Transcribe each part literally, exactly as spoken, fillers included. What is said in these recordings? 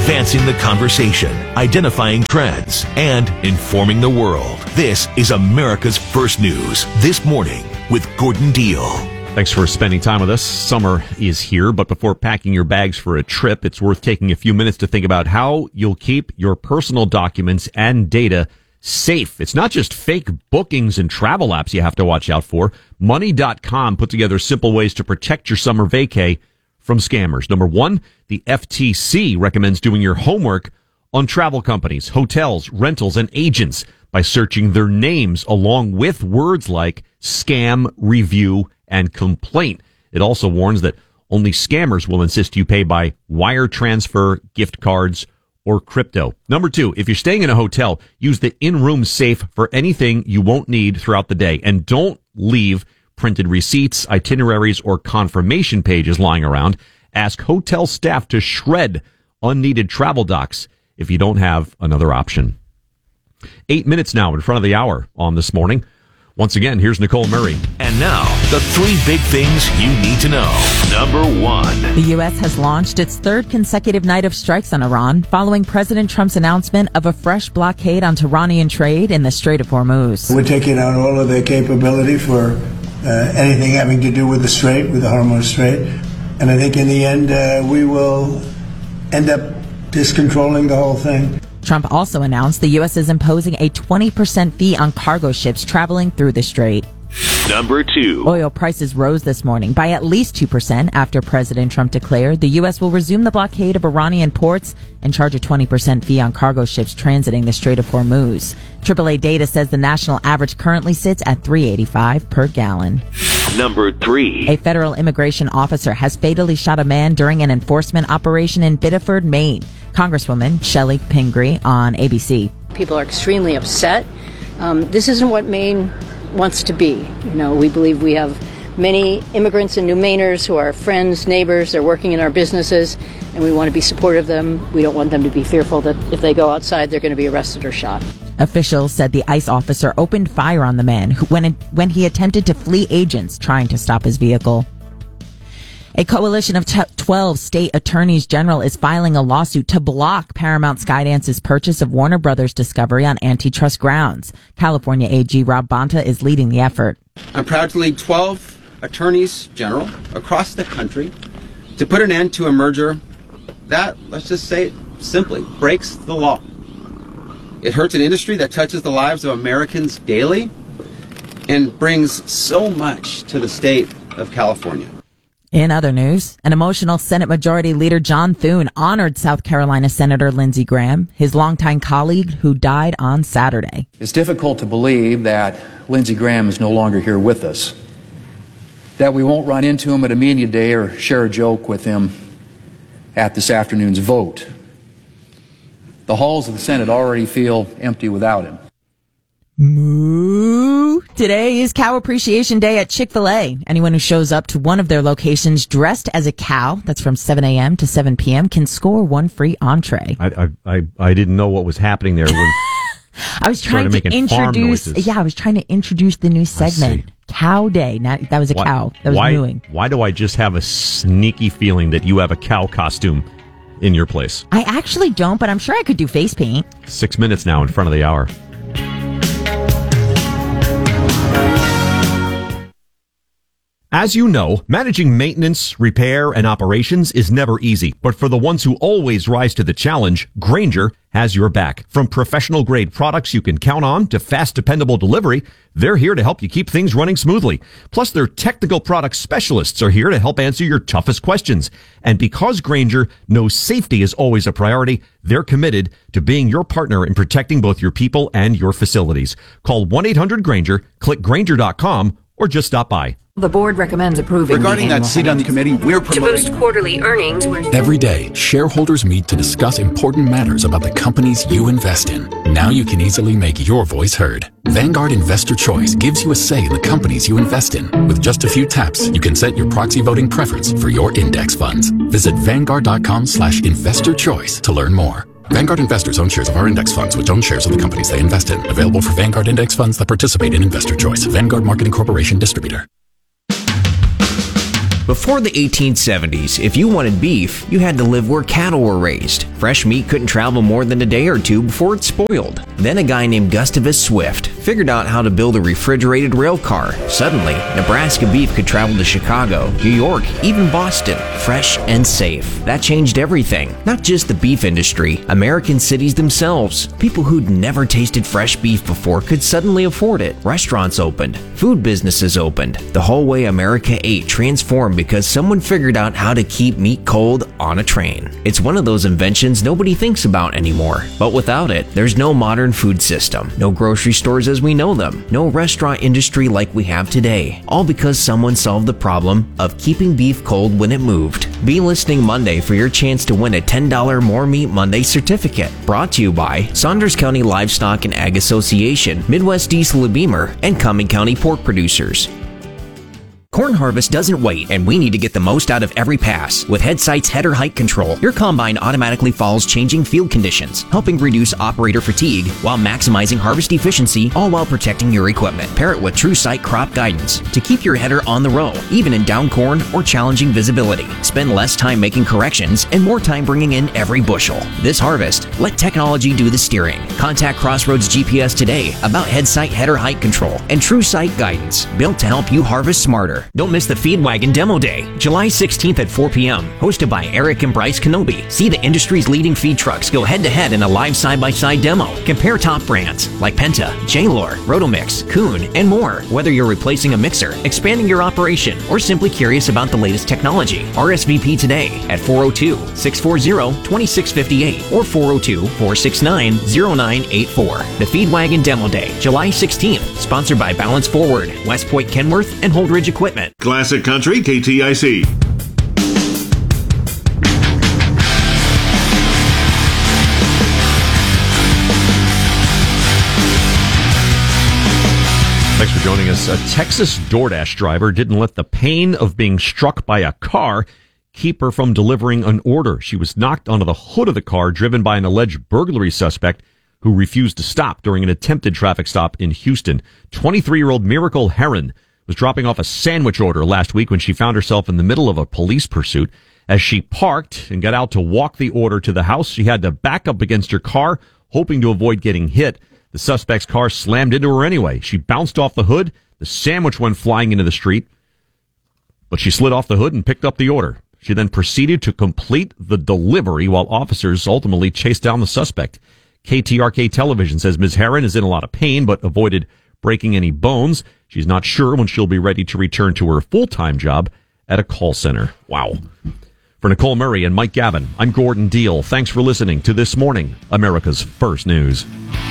advancing the conversation, identifying trends, and informing the world. This is America's First News This Morning with Gordon Deal. Thanks for spending time with us. Summer is here, but before packing your bags for a trip, it's worth taking a few minutes to think about how you'll keep your personal documents and data safe. It's not just fake bookings and travel apps you have to watch out for. Money dot com put together simple ways to protect your summer vacay from scammers. Number one, the F T C recommends doing your homework on travel companies, hotels, rentals, and agents by searching their names along with words like scam, review, and complaint. It also warns that only scammers will insist you pay by wire transfer, gift cards, or crypto. Number two, if you're staying in a hotel, use the in-room safe for anything you won't need throughout the day. And don't leave printed receipts, itineraries, or confirmation pages lying around. Ask hotel staff to shred unneeded travel docs if you don't have another option. Eight minutes now in front of the hour on This Morning. Once again, here's Nicole Murray. And now, the three big things you need to know. Number one. The U S has launched its third consecutive night of strikes on Iran following President Trump's announcement of a fresh blockade on Iranian trade in the Strait of Hormuz. We're taking out all of their capability for uh, anything having to do with the Strait, with the Hormuz Strait. And I think in the end, uh, we will end up discontrolling the whole thing. Trump also announced the U S is imposing a twenty percent fee on cargo ships traveling through the strait. Number two. Oil prices rose this morning by at least two percent after President Trump declared the U S will resume the blockade of Iranian ports and charge a twenty percent fee on cargo ships transiting the Strait of Hormuz. triple A data says the national average currently sits at three eighty-five per gallon. Number three. A federal immigration officer has fatally shot a man during an enforcement operation in Biddeford, Maine. Congresswoman Shelley Pingree on A B C. People are extremely upset. Um, this isn't what Maine wants to be. You know, we believe we have many immigrants and New Mainers who are friends, neighbors, they're working in our businesses, and we want to be supportive of them. We don't want them to be fearful that if they go outside, they're going to be arrested or shot. Officials said the ICE officer opened fire on the man who, when, it, when he attempted to flee agents trying to stop his vehicle. A coalition of twelve state attorneys general is filing a lawsuit to block Paramount Skydance's purchase of Warner Brothers Discovery on antitrust grounds. California A G Rob Bonta is leading the effort. I'm proud to lead twelve attorneys general across the country to put an end to a merger that, let's just say it simply, breaks the law. It hurts an industry that touches the lives of Americans daily and brings so much to the state of California. In other news, an emotional Senate Majority Leader John Thune honored South Carolina Senator Lindsey Graham, his longtime colleague who died on Saturday. It's difficult to believe that Lindsey Graham is no longer here with us, that we won't run into him at a media day or share a joke with him at this afternoon's vote. The halls of the Senate already feel empty without him. Moo. Today is Cow Appreciation Day at Chick-fil-A. Anyone who shows up to one of their locations dressed as a cow, that's from seven a.m. to seven p.m., can score one free entree. I I I, I didn't know what was happening there when I was trying to introduce. Yeah, I was trying to introduce the new segment, Cow Day. Now, that was a why, cow. That was why, mooing. Why do I just have a sneaky feeling that you have a cow costume in your place? I actually don't, but I'm sure I could do face paint. Six minutes now in front of the hour. As you know, managing maintenance, repair, and operations is never easy. But for the ones who always rise to the challenge, Grainger has your back. From professional-grade products you can count on to fast, dependable delivery, they're here to help you keep things running smoothly. Plus, their technical product specialists are here to help answer your toughest questions. And because Grainger knows safety is always a priority, they're committed to being your partner in protecting both your people and your facilities. Call one eight hundred Grainger, click Grainger dot com, or just stop by. The board recommends approving Regarding that seat on the committee, we're promoting... To boost quarterly earnings... Every day, shareholders meet to discuss important matters about the companies you invest in. Now you can easily make your voice heard. Vanguard Investor Choice gives you a say in the companies you invest in. With just a few taps, you can set your proxy voting preference for your index funds. Visit Vanguard.com slash investor choice to learn more. Vanguard investors own shares of our index funds, which own shares of the companies they invest in. Available for Vanguard index funds that participate in Investor Choice. Vanguard Marketing Corporation Distributor. Before the eighteen seventies, if you wanted beef, you had to live where cattle were raised. Fresh meat couldn't travel more than a day or two before it spoiled. Then a guy named Gustavus Swift figured out how to build a refrigerated rail car. Suddenly, Nebraska beef could travel to Chicago, New York, even Boston, fresh and safe. That changed everything. Not just the beef industry, American cities themselves. People who'd never tasted fresh beef before could suddenly afford it. Restaurants opened. Food businesses opened. The whole way America ate transformed because someone figured out how to keep meat cold on a train. It's one of those inventions nobody thinks about anymore. But without it, there's no modern food system, no grocery stores as we know them, no restaurant industry like we have today. All because someone solved the problem of keeping beef cold when it moved. Be listening Monday for your chance to win a ten dollars More Meat Monday certificate. Brought to you by Saunders County Livestock and Ag Association, Midwest Diesel and Beamer, and Cumming County Pork Producers. Corn harvest doesn't wait, and we need to get the most out of every pass. With HeadSight's header height control, your combine automatically follows changing field conditions, helping reduce operator fatigue while maximizing harvest efficiency, all while protecting your equipment. Pair it with TrueSight crop guidance to keep your header on the row, even in down corn or challenging visibility. Spend less time making corrections and more time bringing in every bushel. This harvest, let technology do the steering. Contact Crossroads G P S today about HeadSight header height control and TrueSight guidance, built to help you harvest smarter. Don't miss the Feed Wagon Demo Day, July sixteenth at four p.m., hosted by Eric and Bryce Kenobi. See the industry's leading feed trucks go head-to-head in a live side-by-side demo. Compare top brands like Penta, J-Lore, Rotomix, Kuhn, and more. Whether you're replacing a mixer, expanding your operation, or simply curious about the latest technology, R S V P today at four oh two, six four zero, two six five eight or four oh two, four six nine, zero nine eight four. The Feed Wagon Demo Day, July sixteenth, sponsored by Balance Forward, West Point Kenworth, and Holdridge Equipment. Classic Country, K T I C. Thanks for joining us. A Texas DoorDash driver didn't let the pain of being struck by a car keep her from delivering an order. She was knocked onto the hood of the car driven by an alleged burglary suspect who refused to stop during an attempted traffic stop in Houston. twenty-three-year-old Miracle Heron was dropping off a sandwich order last week when she found herself in the middle of a police pursuit. As she parked and got out to walk the order to the house, she had to back up against her car, hoping to avoid getting hit. The suspect's car slammed into her anyway. She bounced off the hood. The sandwich went flying into the street, but she slid off the hood and picked up the order. She then proceeded to complete the delivery while officers ultimately chased down the suspect. K T R K Television says Miz Heron is in a lot of pain, but avoided breaking any bones. She's not sure when she'll be ready to return to her full-time job at a call center. Wow. For Nicole Murray and Mike Gavin, I'm Gordon Deal. Thanks for listening to This Morning, America's First News.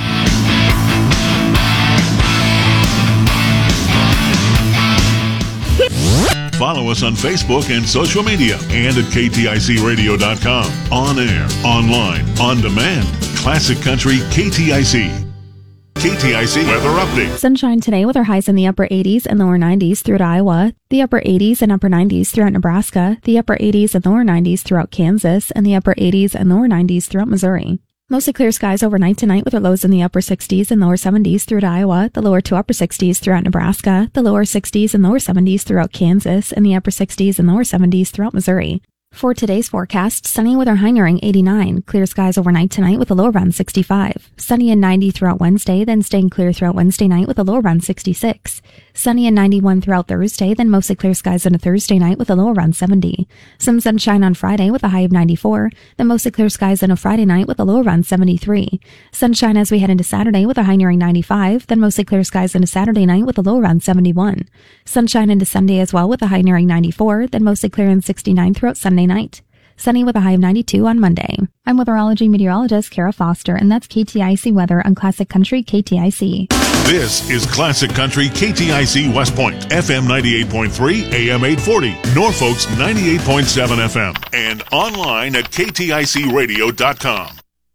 Follow us on Facebook and social media and at K T I C radio dot com. On air, online, on demand. Classic Country K T I C. K T I C weather update. Sunshine today with our highs in the upper eighties and lower nineties throughout Iowa, the upper eighties and upper nineties throughout Nebraska, the upper eighties and lower nineties throughout Kansas, and the upper eighties and lower nineties throughout Missouri. Mostly clear skies overnight tonight with our lows in the upper sixties and lower seventies throughout Iowa, the lower to upper sixties throughout Nebraska, the lower sixties and lower seventies throughout Kansas, and the upper sixties and lower seventies throughout Missouri. For today's forecast, sunny with our high nearing eighty-nine, clear skies overnight tonight with a low around sixty-five, sunny and ninety throughout Wednesday, then staying clear throughout Wednesday night with a low around sixty-six, sunny and ninety-one throughout Thursday, then mostly clear skies on a Thursday night with a low around seventy, some sunshine on Friday with a high of ninety-four, then mostly clear skies on a Friday night with a low around seventy-three, sunshine as we head into Saturday with a high nearing ninety-five, then mostly clear skies on a Saturday night with a low around seventy-one, sunshine into Sunday as well with a high nearing ninety-four, then mostly clear and sixty-nine throughout Sunday night. Sunny with a high of ninety-two on Monday. I'm weatherology meteorologist Kara Foster, and that's K T I C weather on Classic Country K T I C. This is Classic Country K T I C West Point, F M ninety-eight point three, A M eight forty, Norfolk's ninety-eight point seven F M, and online at K T I C radio dot com.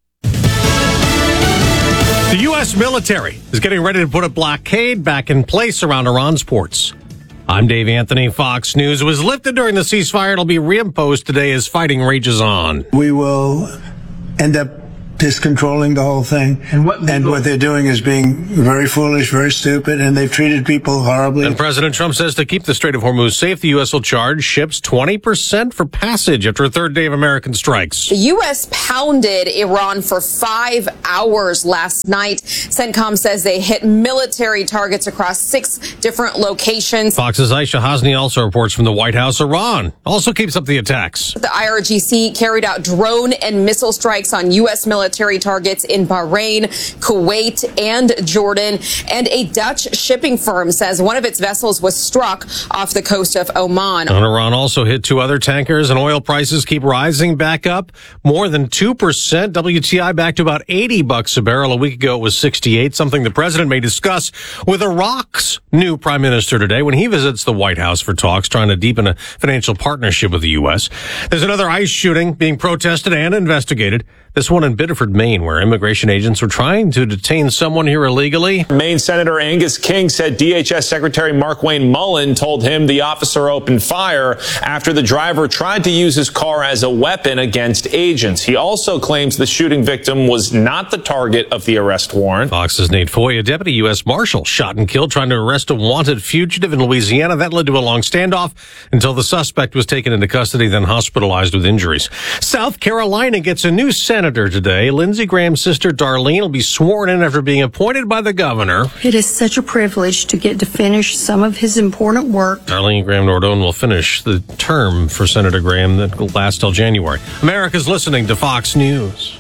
The U S military is getting ready to put a blockade back in place around Iran's ports. I'm Dave Anthony, Fox News. It was lifted during the ceasefire. It'll be reimposed today as fighting rages on. We will end up discontrolling the whole thing. And what, and what they're doing is being very foolish, very stupid, and they've treated people horribly. And President Trump says to keep the Strait of Hormuz safe, the U S will charge ships twenty percent for passage after a third day of American strikes. The U S pounded Iran for five hours last night. CENTCOM says they hit military targets across six different locations. Fox's Aisha Hasni also reports from the White House. Iran also keeps up the attacks. The I R G C carried out drone and missile strikes on U S military targets in Bahrain, Kuwait, and Jordan. And a Dutch shipping firm says one of its vessels was struck off the coast of Oman. And Iran also hit two other tankers, and oil prices keep rising back up more than two percent. W T I back to about eighty bucks a barrel. A week ago, it was sixty-eight, something the president may discuss with Iraq's new prime minister today when he visits the White House for talks trying to deepen a financial partnership with the U S. There's another ICE shooting being protested and investigated. This one in Biddeford, Maine, where immigration agents were trying to detain someone here illegally. Maine Senator Angus King said D H S Secretary Mark Wayne Mullen told him the officer opened fire after the driver tried to use his car as a weapon against agents. He also claims the shooting victim was not the target of the arrest warrant. Fox's Nate Foy, a deputy U S Marshal, shot and killed trying to arrest a wanted fugitive in Louisiana. That led to a long standoff until the suspect was taken into custody, then hospitalized with injuries. South Carolina gets a new senator today. Lindsey Graham's sister Darlene will be sworn in after being appointed by the governor. It is such a privilege to get to finish some of his important work. Darlene Graham Nordone will finish the term for Senator Graham that will last till January. America's listening to Fox News.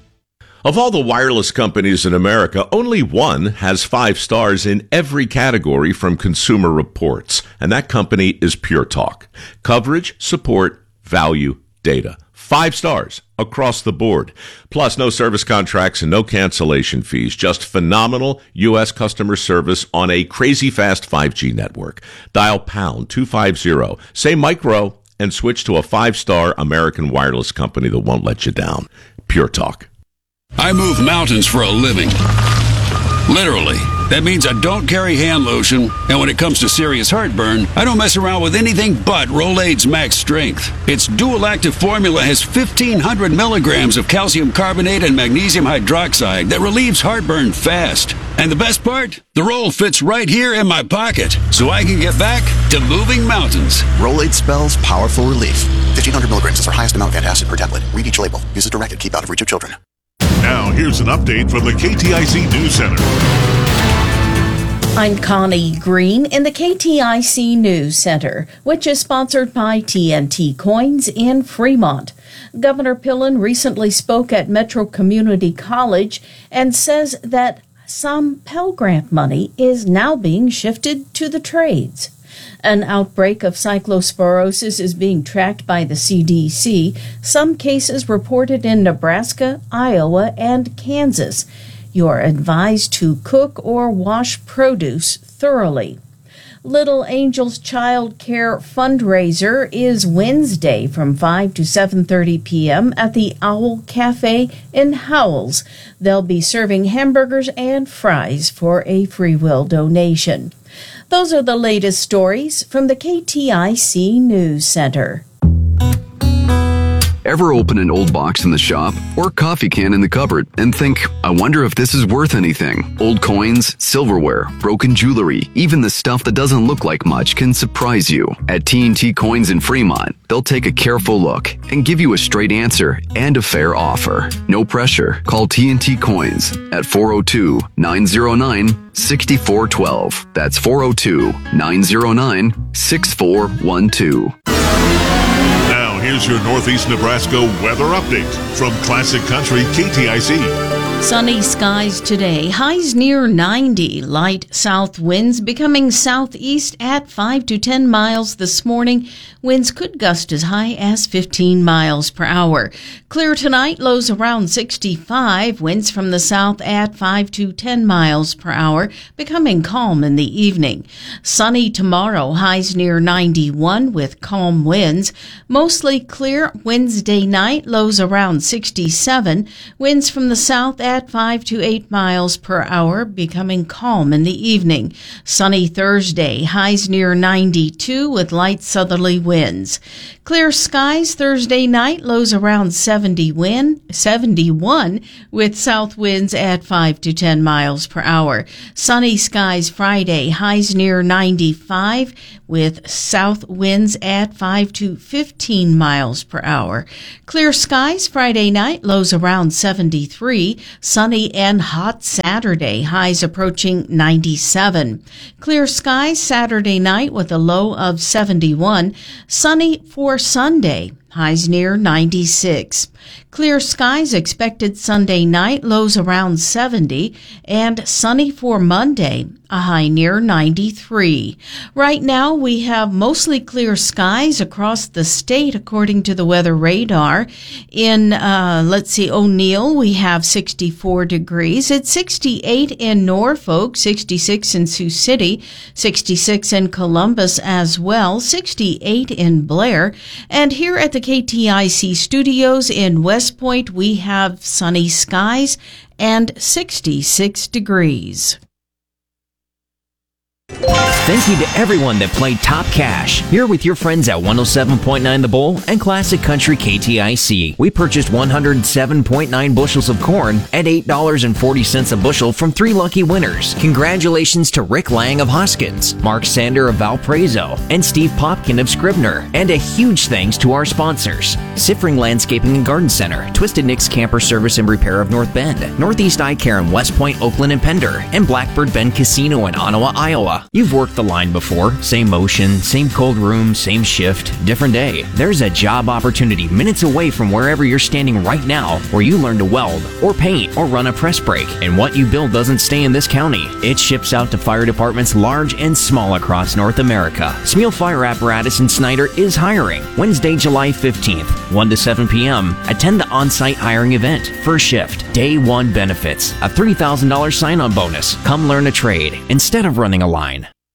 Of all the wireless companies in America, only one has five stars in every category from Consumer Reports, and that company is Pure Talk. Coverage, support, value, data. Five stars across the board. Plus, no service contracts and no cancellation fees. Just phenomenal U S customer service on a crazy fast five G network. Dial pound two fifty, say micro, and switch to a five-star American wireless company that won't let you down. Pure Talk. I move mountains for a living. Literally. That means I don't carry hand lotion, and when it comes to serious heartburn, I don't mess around with anything but Rolaids Max Strength. Its dual-active formula has fifteen hundred milligrams of calcium carbonate and magnesium hydroxide that relieves heartburn fast. And the best part? The roll fits right here in my pocket, so I can get back to moving mountains. Rolaids spells powerful relief. fifteen hundred milligrams is our highest amount of antacid per tablet. Read each label. Use as directed. Keep out of reach of children. Now, here's an update from the K T I C News Center. I'm Connie Green in the K T I C News Center, which is sponsored by T N T Coins in Fremont. Governor Pillen recently spoke at Metro Community College and says that some Pell Grant money is now being shifted to the trades. An outbreak of cyclosporosis is being tracked by the C D C, some cases reported in Nebraska, Iowa, and Kansas. You are advised to cook or wash produce thoroughly. Little Angels Child Care fundraiser is Wednesday from five to seven thirty p.m. at the Owl Cafe in Howells. They'll be serving hamburgers and fries for a free will donation. Those are the latest stories from the K T I C News Center. Ever open an old box in the shop or coffee can in the cupboard and think, I wonder if this is worth anything? Old coins, silverware, broken jewelry, even the stuff that doesn't look like much can surprise you. At T N T Coins in Fremont, they'll take a careful look and give you a straight answer and a fair offer. No pressure. Call T N T Coins at four oh two, nine oh nine, six four one two. That's four oh two, nine oh nine, six four one two. Here's your Northeast Nebraska weather update from Classic Country K T I C. Sunny skies today, highs near ninety, light south winds becoming southeast at five to ten miles this morning. Winds could gust as high as fifteen miles per hour. Clear tonight, lows around sixty-five, winds from the south at five to ten miles per hour, becoming calm in the evening. Sunny tomorrow, highs near ninety-one with calm winds. Mostly clear Wednesday night, lows around sixty-seven, winds from the south at five to eight miles per hour, becoming calm in the evening. Sunny Thursday, highs near ninety-two with light southerly winds. Clear skies Thursday night, lows around seventy wind, seventy-one with south winds at five to ten miles per hour. Sunny skies Friday, highs near ninety-five with south winds at five to fifteen miles per hour. Clear skies Friday night, lows around seventy-three. Sunny and hot Saturday, highs approaching ninety-seven. Clear skies Saturday night with a low of seventy-one. Sunny for Sunday, highs near ninety-six. Clear skies expected Sunday night, lows around seventy, and sunny for Monday, a high near ninety-three. Right now, we have mostly clear skies across the state, according to the weather radar. In, uh, let's see, O'Neill, we have sixty-four degrees. It's sixty-eight in Norfolk, sixty-six in Sioux City, sixty-six in Columbus as well, sixty-eight in Blair. And here at the K T I C studios in West Point, we have sunny skies and sixty-six degrees. Thank you to everyone that played Top Cash. Here with your friends at one oh seven point nine The Bull and Classic Country K T I C. We purchased one hundred seven point nine bushels of corn at eight dollars and forty cents a bushel from three lucky winners. Congratulations to Rick Lang of Hoskins, Mark Sander of Valparaiso, and Steve Popkin of Scribner. And a huge thanks to our sponsors: Siffring Landscaping and Garden Center, Twisted Nick's Camper Service and Repair of North Bend, Northeast Eye Care in West Point, Oakland, and Pender, and Blackbird Bend Casino in Ottawa, Iowa. You've worked the line before. Same motion, same cold room, same shift, different day. There's a job opportunity minutes away from wherever you're standing right now, where you learn to weld or paint or run a press brake. And what you build doesn't stay in this county. It ships out to fire departments large and small across North America. Smeal Fire Apparatus in Snyder is hiring. Wednesday, July fifteenth, one to seven p.m. Attend the on-site hiring event. First shift, day one benefits, a three thousand dollars sign-on bonus. Come learn a trade instead of running a line.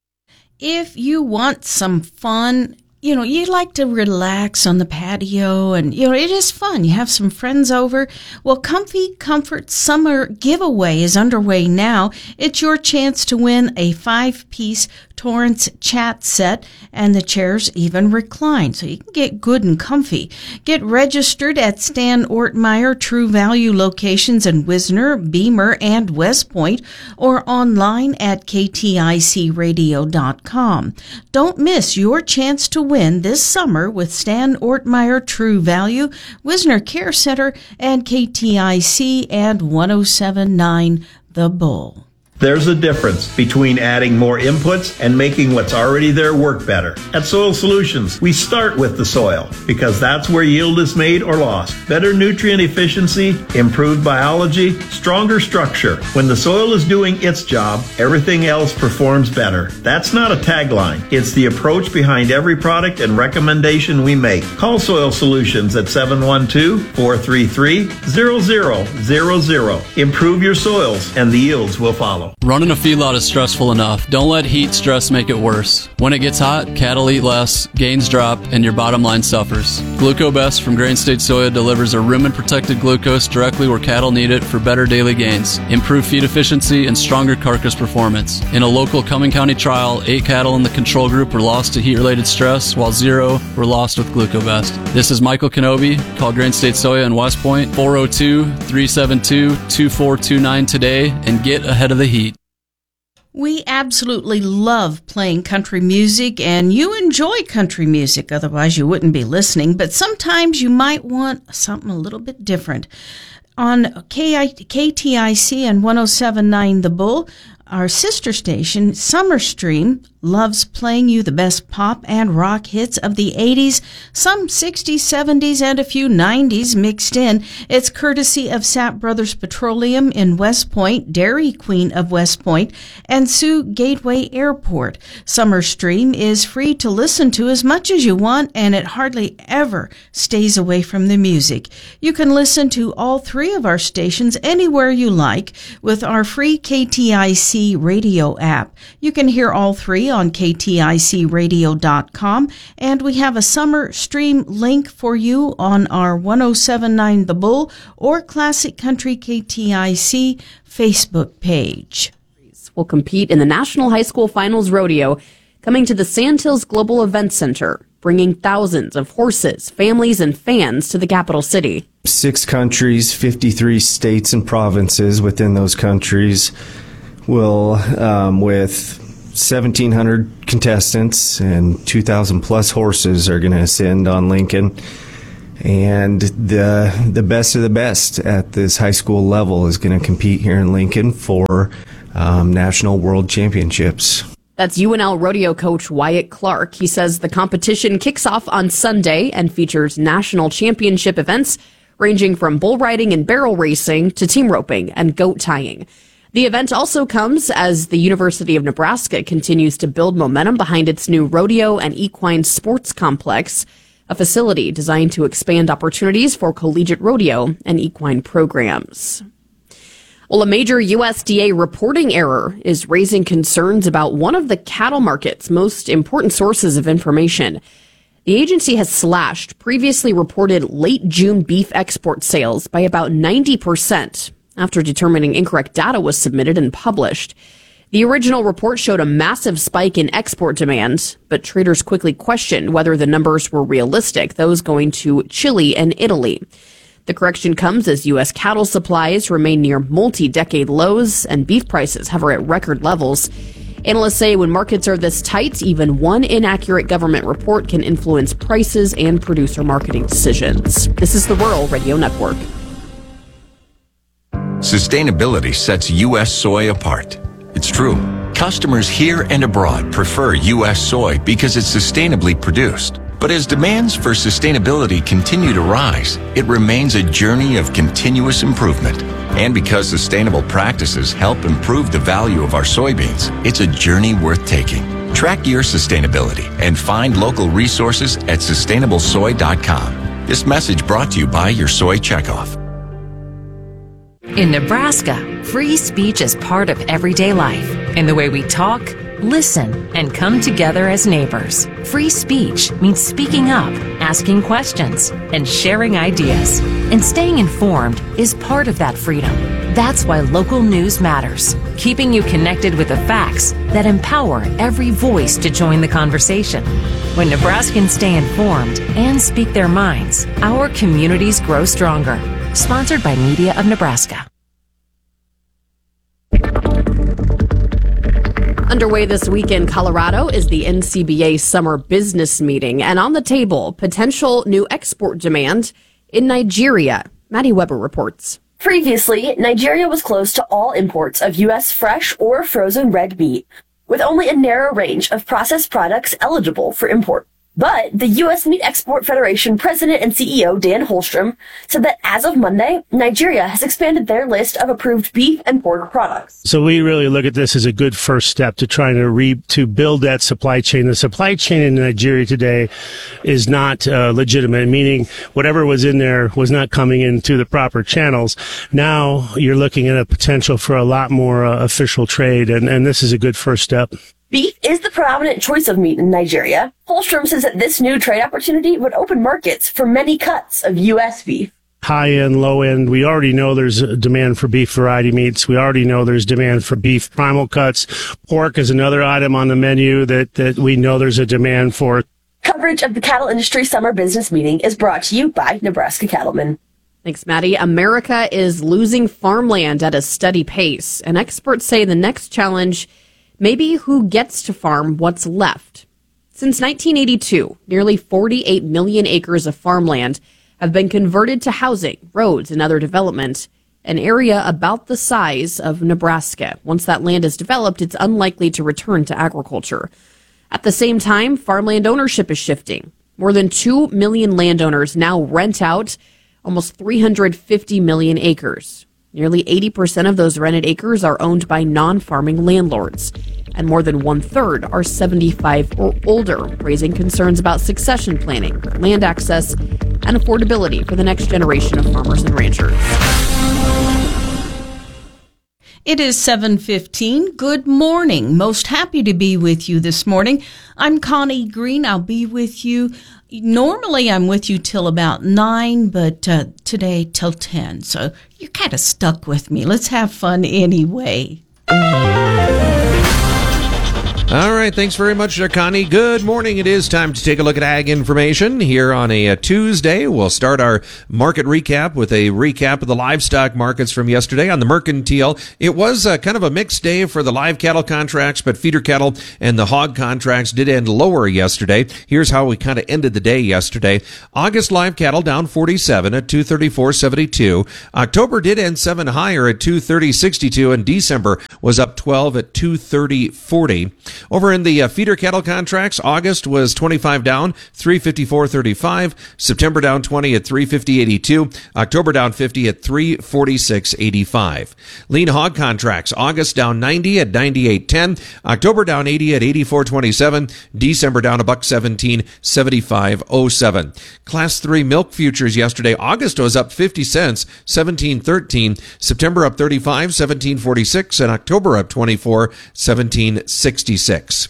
If you want some fun, you know, you like to relax on the patio and, you know, it is fun. You have some friends over. Well, Comfy Comfort Summer Giveaway is underway now. It's your chance to win a five-piece Torrance chat set, and the chairs even recline, so you can get good and comfy. Get registered at Stan Ortmeyer True Value locations in Wisner, Beamer, and West Point, or online at k t i c radio dot com. Don't miss your chance to win this summer with Stan Ortmeyer True Value, Wisner Care Center, and K T I C and one oh seven point nine The Bull. There's a difference between adding more inputs and making what's already there work better. At Soil Solutions, we start with the soil because that's where yield is made or lost. Better nutrient efficiency, improved biology, stronger structure. When the soil is doing its job, everything else performs better. That's not a tagline. It's the approach behind every product and recommendation we make. Call Soil Solutions at seven one two, four three three, zero zero zero zero. Improve your soils and the yields will follow. Running a feedlot is stressful enough. Don't let heat stress make it worse. When it gets hot, cattle eat less, gains drop, and your bottom line suffers. GlucoBest from Grain State Soya delivers a rumen-protected glucose directly where cattle need it for better daily gains, improved feed efficiency, and stronger carcass performance. In a local Cumming County trial, eight cattle in the control group were lost to heat-related stress, while zero were lost with GlucoBest. This is Michael Kenobi. Call Grain State Soya in West Point, four oh two, three seven two, two four two nine today, and get ahead of the heat. We absolutely love playing country music, and you enjoy country music, otherwise you wouldn't be listening, but sometimes you might want something a little bit different. On K T I C and one oh seven point nine The Bull, our sister station, Summer Stream, loves playing you the best pop and rock hits of the eighties, some sixties, seventies, and a few nineties mixed in. It's courtesy of Sapp Brothers Petroleum in West Point, Dairy Queen of West Point, and Sioux Gateway Airport. Summer Stream is free to listen to as much as you want, and it hardly ever stays away from the music. You can listen to all three of our stations anywhere you like with our free K T I C radio app. You can hear all three on k t i c radio dot com, and we have a summer stream link for you on our one oh seven point nine The Bull or Classic Country K T I C Facebook page. Will compete in the National High School Finals Rodeo, coming to the Sandhills Global Event Center. bringing thousands of horses, families, and fans to the capital city. Six countries, fifty-three states and provinces within those countries will, um, with seventeen hundred contestants and two thousand plus horses are going to ascend on Lincoln. And the the best of the best at this high school level is going to compete here in Lincoln for um, national world championships. That's U N L rodeo coach Wyatt Clark. He says the competition kicks off on Sunday and features national championship events ranging from bull riding and barrel racing to team roping and goat tying. The event also comes as the University of Nebraska continues to build momentum behind its new rodeo and equine sports complex, a facility designed to expand opportunities for collegiate rodeo and equine programs. Well, a major U S D A reporting error is raising concerns about one of the cattle market's most important sources of information. The agency has slashed previously reported late June beef export sales by about ninety percent after determining incorrect data was submitted and published. The original report showed a massive spike in export demand, but traders quickly questioned whether the numbers were realistic, those going to Chile and Italy. The correction comes as U S cattle supplies remain near multi-decade lows and beef prices hover at record levels. Analysts say when markets are this tight, even one inaccurate government report can influence prices and producer marketing decisions. This is the Rural Radio Network. Sustainability sets U S soy apart. It's true. Customers here and abroad prefer U S soy because it's sustainably produced. But as demands for sustainability continue to rise, it remains a journey of continuous improvement. And because sustainable practices help improve the value of our soybeans, it's a journey worth taking. Track your sustainability and find local resources at sustainable soy dot com. This message brought to you by your Soy Checkoff. In Nebraska, free speech is part of everyday life in the way we talk, listen, and come together as neighbors. Free speech means speaking up, asking questions, and sharing ideas. And staying informed is part of that freedom. That's why local news matters, keeping you connected with the facts that empower every voice to join the conversation. When Nebraskans stay informed and speak their minds, our communities grow stronger. Sponsored by Media of Nebraska. Underway this week in Colorado is the N C B A Summer Business Meeting, and on the table, potential new export demand in Nigeria. Maddie Weber reports. Previously, Nigeria was closed to all imports of U S fresh or frozen red meat, with only a narrow range of processed products eligible for import. But the U S Meat Export Federation president and C E O Dan Holstrom said that as of Monday, Nigeria has expanded their list of approved beef and pork products. So we really look at this as a good first step to trying to re to build that supply chain. The supply chain in Nigeria today is not uh, legitimate, meaning whatever was in there was not coming into the proper channels. Now you're looking at a potential for a lot more uh, official trade, and, and this is a good first step. Beef is the predominant choice of meat in Nigeria. Holstrom says that this new trade opportunity would open markets for many cuts of U S beef. High end, low end, we already know there's a demand for beef variety meats. We already know there's demand for beef primal cuts. Pork is another item on the menu that, that we know there's a demand for. Coverage of the Cattle Industry Summer Business Meeting is brought to you by Nebraska Cattlemen. Thanks, Maddie. America is losing farmland at a steady pace, and experts say the next challenge maybe who gets to farm what's left. Since nineteen eighty-two, nearly forty-eight million acres of farmland have been converted to housing, roads, and other development, an area about the size of Nebraska. Once that land is developed, it's unlikely to return to agriculture. At the same time, farmland ownership is shifting. More than two million landowners now rent out almost three hundred fifty million acres. Nearly eighty percent of those rented acres are owned by non-farming landlords, and more than one-third are seventy-five or older, raising concerns about succession planning, land access, and affordability for the next generation of farmers and ranchers. It is seven fifteen. Good morning. Most happy to be with you this morning. I'm Connie Green. I'll be with you. Normally I'm with you till about nine, but uh, today till ten. So you're kind of stuck with me. Let's have fun anyway. All right, thanks very much, Connie. Good morning. It is time to take a look at ag information here on a, a Tuesday. We'll start our market recap with a recap of the livestock markets from yesterday on the Mercantile. It was uh, kind of a mixed day for the live cattle contracts, but feeder cattle and the hog contracts did end lower yesterday. Here's how we kind of ended the day yesterday. August live cattle down forty-seven at two thirty-four seventy-two. October did end seven higher at two thirty sixty-two, and December was up twelve at two thirty forty. Over in the uh, feeder cattle contracts, August was twenty-five down, three fifty-four thirty-five. September down twenty at three fifty eighty-two. October down fifty at three forty-six eighty-five. Lean hog contracts, August down ninety at ninety-eight ten. October down eighty at eighty-four twenty-seven. December down a buck seventeen, seventy-five oh seven. Class three milk futures yesterday, August was up fifty cents, seventeen thirteen. September up thirty-five, seventeen forty-six, and October up twenty-four, seventeen sixty-six.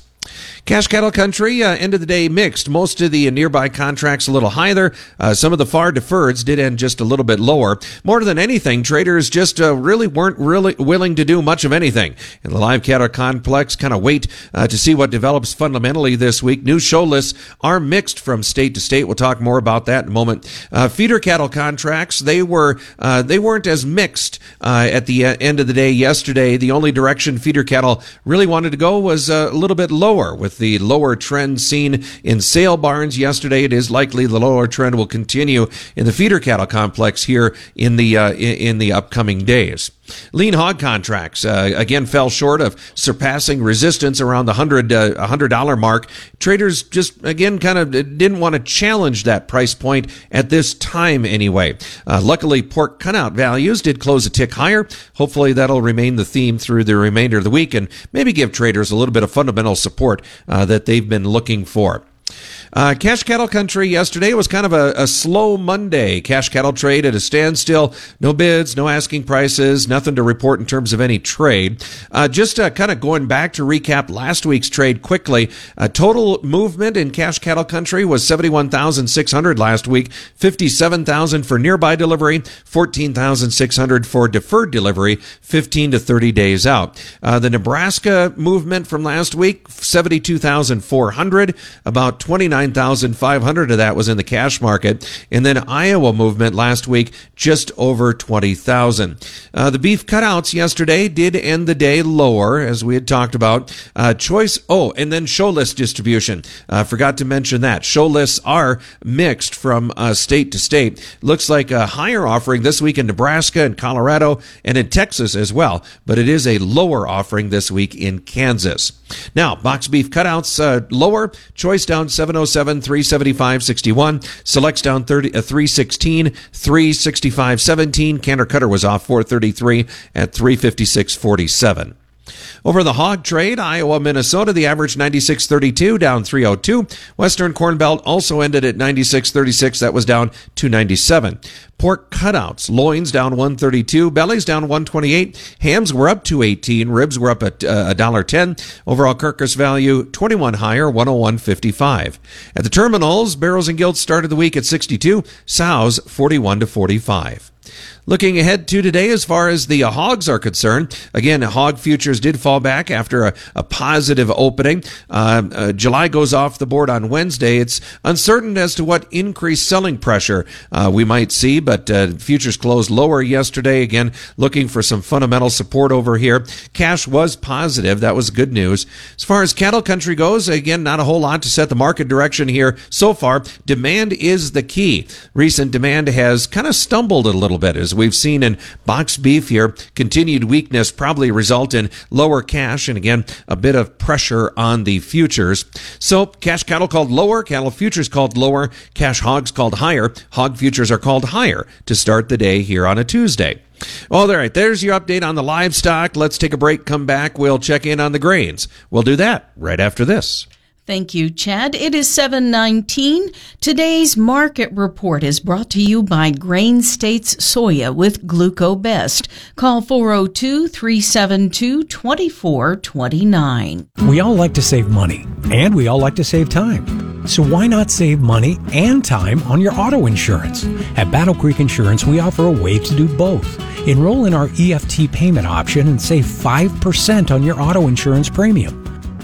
Cash cattle country, uh, end of the day mixed. Most of the nearby contracts a little higher. Uh, some of the far deferreds did end just a little bit lower. More than anything, traders just uh, really weren't really willing to do much of anything. And the live cattle complex kind of wait uh, to see what develops fundamentally this week. New show lists are mixed from state to state. We'll talk more about that in a moment. Uh, feeder cattle contracts, they were uh, they weren't as mixed uh, at the end of the day yesterday. The only direction feeder cattle really wanted to go was uh, a little bit lower. With the lower trend seen in sale barns yesterday, it is likely the lower trend will continue in the feeder cattle complex here in the uh, in the upcoming days. Lean hog contracts uh, again fell short of surpassing resistance around the one hundred dollars uh, one hundred dollars mark. Traders just again kind of didn't want to challenge that price point at this time anyway. Uh, luckily, pork cutout values did close a tick higher. Hopefully that'll remain the theme through the remainder of the week and maybe give traders a little bit of fundamental support uh, that they've been looking for. Uh, cash cattle country yesterday was kind of a, a slow Monday. Cash cattle trade at a standstill. No bids, no asking prices, nothing to report in terms of any trade. Uh, just uh, kind of going back to recap last week's trade quickly. Uh, total movement in cash cattle country was seventy-one thousand six hundred last week, fifty-seven thousand for nearby delivery, fourteen thousand six hundred for deferred delivery, fifteen to thirty days out. Uh, the Nebraska movement from last week, seventy-two thousand four hundred, about twenty-nine thousand five hundred of that was in the cash market. And then Iowa movement last week, just over twenty thousand. Uh, the beef cutouts yesterday did end the day lower, as we had talked about. Uh, choice, oh, and then show list distribution. Uh, forgot to mention that. Show lists are mixed from uh, state to state. Looks like a higher offering this week in Nebraska and Colorado and in Texas as well, but it is a lower offering this week in Kansas. Now, box beef cutouts uh, lower. Choice down seven oh seven, three seventy-five sixty-one. Selects down thirty, uh, three sixteen, three sixty-five seventeen. Canter cutter was off four thirty-three at three fifty-six forty-seven. Over the hog trade, Iowa, Minnesota, the average ninety-six thirty-two, down three oh two. Western Corn Belt also ended at ninety-six thirty-six. That was down two ninety-seven. Pork cutouts, loins down one thirty-two, bellies down one twenty-eight, hams were up two eighteen, ribs were up at uh, one dollar ten. Overall carcass value twenty-one higher, one oh one fifty-five. At the terminals, barrels and gilts started the week at sixty-two, sows forty-one to forty-five. Looking ahead to today, as far as the uh, hogs are concerned, again, hog futures did fall back after a, a positive opening. Uh, uh, July goes off the board on Wednesday. It's uncertain as to what increased selling pressure uh, we might see, but uh, futures closed lower yesterday. Again, looking for some fundamental support over here. Cash was positive. That was good news. As far as cattle country goes, again, not a whole lot to set the market direction here so far. Demand is the key. Recent demand has kind of stumbled a little bit, as we've seen in box beef here. Continued weakness probably result in lower cash and again a bit of pressure on the futures. So cash cattle called lower, cattle futures called lower, cash hogs called higher, hog futures are called higher to start the day here on a Tuesday. All right, there's your update on the livestock. Let's take a break, come back, we'll check in on the grains. We'll do that right after this. Thank you, Chad. It is seven nineteen. Today's market report is brought to you by Grain States Soya with GlucoBest. Call four oh two, three seven two, two four two nine. We all like to save money, and we all like to save time. So why not save money and time on your auto insurance? At Battle Creek Insurance, we offer a way to do both. Enroll in our E F T payment option and save five percent on your auto insurance premium.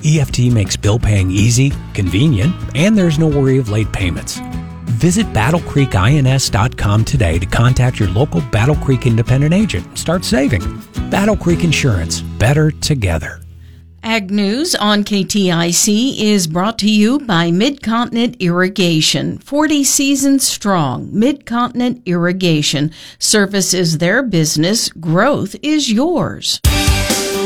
E F T makes bill paying easy, convenient, and there's no worry of late payments. Visit battle creek ins dot com today to contact your local Battle Creek independent agent and start saving. Battle Creek Insurance. Better together. Ag News on K T I C is brought to you by Mid-Continent Irrigation. forty seasons strong. Mid-Continent Irrigation. Service is their business. Growth is yours.